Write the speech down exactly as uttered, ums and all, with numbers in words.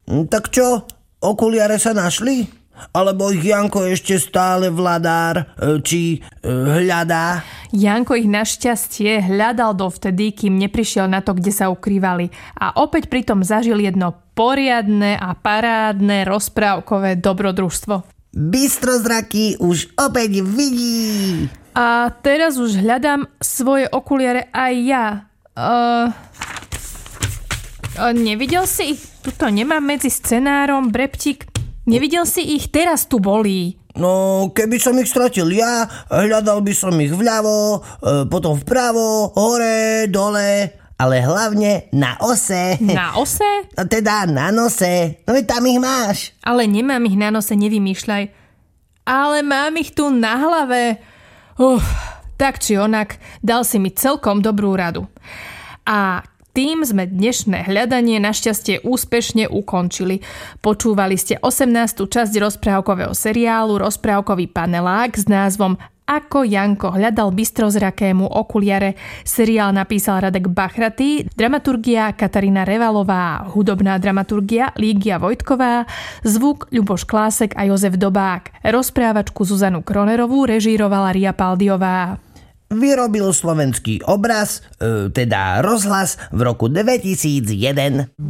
Tak čo, okuliare sa našli? Alebo ich Janko ešte stále vladár, či hľadá? Janko ich našťastie hľadal dovtedy, kým neprišiel na to, kde sa ukrývali. A opäť pritom zažil jedno poriadne a parádne rozprávkové dobrodružstvo. Bystrozraký už opäť vidí. A teraz už hľadám svoje okuliare aj ja. Uh, uh, nevidel si ich? Tuto nemám medzi scenárom, breptík. Nevidel si ich? Teraz tu bolí. No, keby som ich stratil ja, hľadal by som ich vľavo, potom vpravo, hore, dole, ale hlavne na ose. Na ose? Teda na nose. No veď tam ich máš. Ale nemám ich na nose, nevymýšľaj. Ale mám ich tu na hlave. Uf, tak či onak, dal si mi celkom dobrú radu. A tým sme dnešné hľadanie našťastie úspešne ukončili. Počúvali ste osemnástu časť rozprávkového seriálu Rozprávkový panelák s názvom Ako Janko hľadal bystrozrakému okuliare. Seriál napísal Radek Bachratý, dramaturgia Katarína Revalová, hudobná dramaturgia Lígia Vojtková, zvuk Ľuboš Klásek a Jozef Dobák. Rozprávačku Zuzanu Kronerovú režírovala Ria Paldiová. Vyrobil slovenský obraz, teda rozhlas v roku dvetisícjeden.